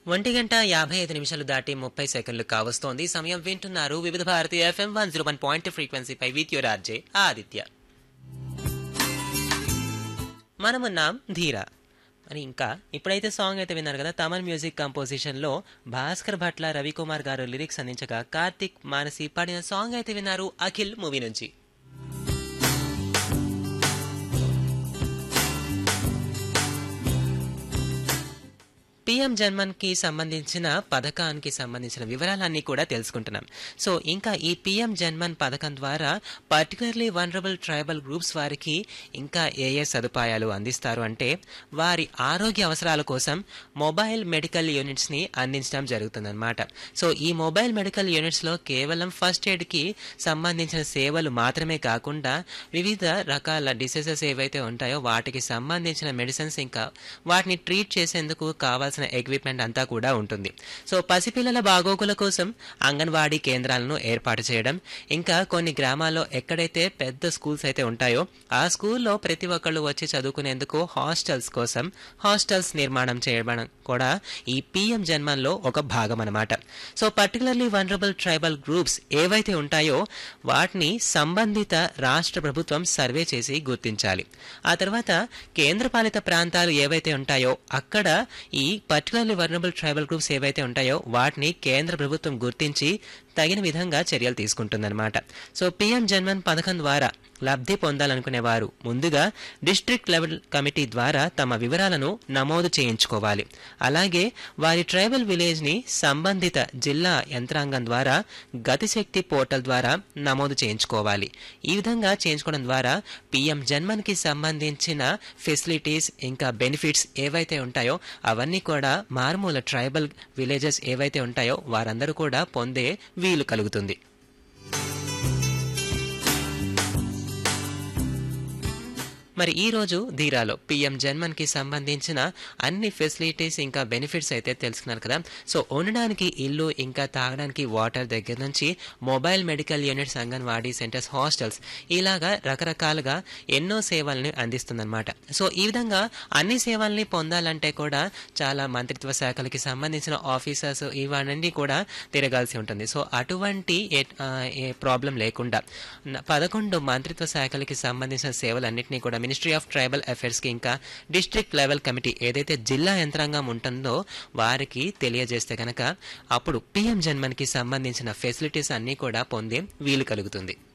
1:55 దాటి 30 సెకండ్లు కావస్తోంది. సమయం వింటున్నారు వివిధ Bharati FM 101.2 ఫ్రీక్వెన్సీపై with your RJ Aditya. మనమున్నాం ధీర అని. ఇంకా ఇప్పుడైతే సాంగ్ అయితే విన్నారు కదా, తమన్ మ్యూజిక్ కంపోజిషన్ లో భాస్కర్ భట్ల రవికుమార్ గారు లిరిక్స్ అందించగా కార్తిక్ మానసి పాడిన సాంగ్ అయితే విన్నారు అఖిల్ మూవీ నుంచి. పిఎం జన్మన్ కి సంబంధించిన పథకానికి సంబంధించిన వివరాలన్నీ కూడా తెలుసుకుంటున్నాం. సో ఇంకా ఈ పిఎం జన్మన్ పథకం ద్వారా పర్టికులర్లీ వనరబుల్ ట్రైబల్ గ్రూప్స్ వారికి ఇంకా ఏ సదుపాయాలు అందిస్తారు అంటే, వారి ఆరోగ్య అవసరాల కోసం మొబైల్ మెడికల్ యూనిట్స్ ని అందించడం జరుగుతుందన్నమాట. సో ఈ మొబైల్ మెడికల్ యూనిట్స్ లో కేవలం ఫస్ట్ ఎయిడ్ కి సంబంధించిన సేవలు మాత్రమే కాకుండా వివిధ రకాల డిసీజెస్ ఏవైతే ఉంటాయో వాటికి సంబంధించిన మెడిసిన్స్, ఇంకా వాటిని ట్రీట్ చేసేందుకు కావాల్సిన ఎక్విప్మెంట్ అంతా కూడా ఉంటుంది. సో పసిపిల్లల బాగోగుల కోసం అంగన్వాడీ కేంద్రాలను ఏర్పాటు చేయడం, ఇంకా కొన్ని గ్రామాల్లో ఎక్కడైతే పెద్ద స్కూల్స్ అయితే ఉంటాయో ఆ స్కూల్లో ప్రతి ఒక్కళ్ళు వచ్చి చదువుకునేందుకు హాస్టల్స్ కోసం హాస్టల్స్ నిర్మాణం చేయడం కూడా ఈ పిఎం జన్మన్లో ఒక భాగం అన్నమాట. So particularly vulnerable tribal groups ఏవైతే ఉంటాయో వాటిని సంబంధిత రాష్ట్ర ప్రభుత్వం సర్వే చేసి గుర్తించాలి. ఆ తర్వాత కేంద్రపాలిత ప్రాంతాలు ఏవైతే ఉంటాయో అక్కడ ఈ పర్టికులర్లీ వనరబుల్ ట్రైబల్ గ్రూప్స్ ఏవైతే ఉంటాయో వాటిని కేంద్ర ప్రభుత్వం గుర్తించి తగిన విధంగా చర్యలు తీసుకుంటుందన్నమాట. సో పిఎం జన్మన్ పథకం ద్వారా లబ్ధి పొందాలనుకునే వారు ముందుగా డిస్ట్రిక్ట్ లెవెల్ కమిటీ ద్వారా తమ వివరాలను నమోదు చేయించుకోవాలి. అలాగే వారి ట్రైబల్ విలేజ్ ని సంబంధిత జిల్లా యంత్రాంగం ద్వారా గతిశక్తి పోర్టల్ ద్వారా నమోదు చేయించుకోవాలి. ఈ విధంగా చేయించుకోవడం ద్వారా పిఎం జన్మన్ కి సంబంధించిన ఫెసిలిటీస్ ఇంకా బెనిఫిట్స్ ఏవైతే ఉంటాయో అవన్నీ కూడా మారుమూల ట్రైబల్ విలేజెస్ ఏవైతే ఉంటాయో వారందరూ కూడా పొందే వీలు కలుగుతుంది. మరి ఈ రోజు ధీరాలో పిఎం జన్మన్ కి సంబంధించిన అన్ని ఫెసిలిటీస్ ఇంకా బెనిఫిట్స్ అయితే తెలుసుకున్నారు కదా. సో ఉండడానికి ఇల్లు, ఇంకా తాగడానికి వాటర్ దగ్గర నుంచి mobile medical units, anganwadi centres, hostels ఇలాగా రకరకాలుగా ఎన్నో సేవల్ని అందిస్తుందన్నమాట. సో ఈ విధంగా అన్ని సేవల్ని పొందాలంటే కూడా చాలా మంత్రిత్వ శాఖలకి సంబంధించిన ఆఫీసర్స్ ఇవన్నీ కూడా తిరగాల్సి ఉంటుంది. సో అటువంటి ఏ ప్రాబ్లం లేకుండా 11 మంత్రిత్వ శాఖలకి సంబంధించిన సేవలన్నింటినీ కూడా మినిస్ట్రీ ఆఫ్ ట్రైబల్ అఫైర్స్ కి ఇంకా డిస్ట్రిక్ట్ లెవెల్ కమిటీ ఏదైతే జిల్లా యంత్రాంగం ఉంటుందో వారికి తెలియజేస్తే కనుక అప్పుడు పిఎం జన్మన్ కి సంబంధించిన ఫెసిలిటీస్ అన్ని కూడా పొందే వీలు కలుగుతుంది.